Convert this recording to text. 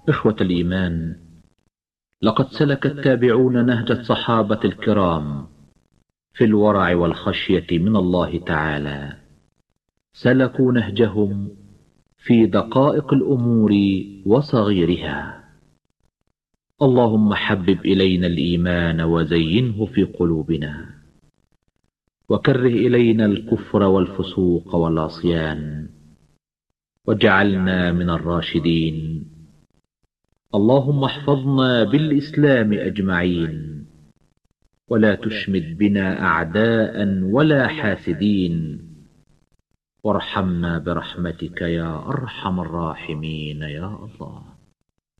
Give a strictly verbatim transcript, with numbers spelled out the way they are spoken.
إخوة الإيمان، لقد سلك التابعون نهج الصحابة الكرام في الورع والخشية من الله تعالى. سلكوا نهجهم في دقائق الأمور وصغيرها. اللهم حبب إلينا الإيمان وزينه في قلوبنا، وكره إلينا الكفر والفسوق والعصيان، واجعلنا من الراشدين. اللهم احفظنا بالإسلام أجمعين، ولا تشمت بنا أعداء ولا حاسدين، وارحمنا برحمتك يا أرحم الراحمين يا الله.